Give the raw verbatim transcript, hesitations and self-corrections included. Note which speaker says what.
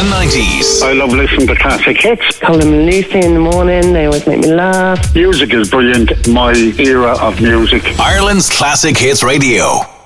Speaker 1: and nineties.
Speaker 2: I love listening to classic hits.
Speaker 3: Colin and Lucy in the morning, they always make me laugh.
Speaker 2: Music is brilliant. My era of music.
Speaker 1: Ireland's Classic Hits Radio.